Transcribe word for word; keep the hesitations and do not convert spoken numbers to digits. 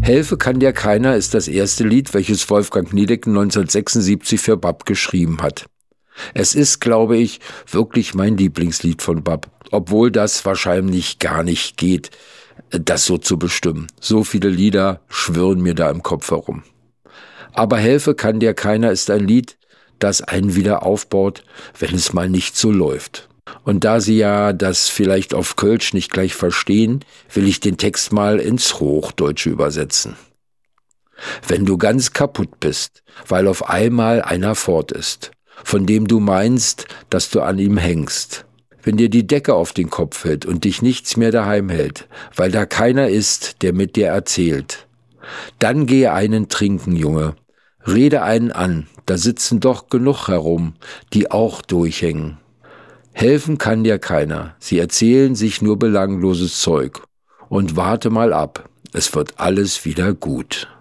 Helfe kann dir keiner ist das erste Lied, welches Wolfgang Niedecken neunzehnhundertsechsundsiebzig für Bab geschrieben hat. Es ist, glaube ich, wirklich mein Lieblingslied von Bab, obwohl das wahrscheinlich gar nicht geht, das so zu bestimmen. So viele Lieder schwirren mir da im Kopf herum. Aber Helfe kann dir keiner ist ein Lied, das einen wieder aufbaut, wenn es mal nicht so läuft. Und da Sie ja das vielleicht auf Kölsch nicht gleich verstehen, will ich den Text mal ins Hochdeutsche übersetzen. Wenn du ganz kaputt bist, weil auf einmal einer fort ist, von dem du meinst, dass du an ihm hängst. Wenn dir die Decke auf den Kopf fällt und dich nichts mehr daheim hält, weil da keiner ist, der mit dir erzählt. Dann gehe einen trinken, Junge. Rede einen an, da sitzen doch genug herum, die auch durchhängen. Helfen kann dir keiner, sie erzählen sich nur belangloses Zeug. Und warte mal ab, es wird alles wieder gut.